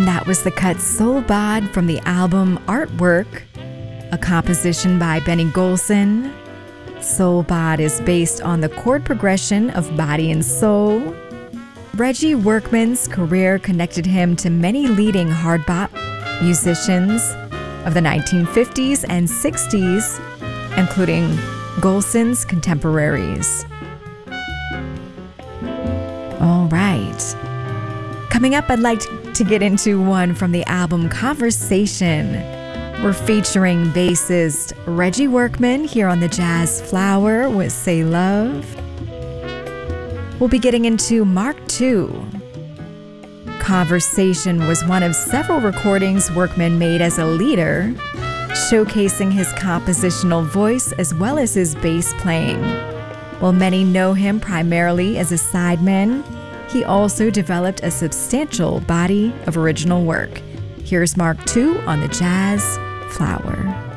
And that was the cut Soul Bod from the album Artwork, a composition by Benny Golson. Soul Bod is based on the chord progression of Body and Soul. Reggie Workman's career connected him to many leading hard bop musicians of the 1950s and 60s, including Golson's contemporaries. All right. Coming up, I'd like to get into one from the album Conversation. We're featuring bassist Reggie Workman here on the Jazz Flower with Say Love. We'll be getting into Mark II. Conversation was one of several recordings Workman made as a leader, showcasing his compositional voice as well as his bass playing. While many know him primarily as a sideman, he also developed a substantial body of original work. Here's Mark II on the Jazz Flower.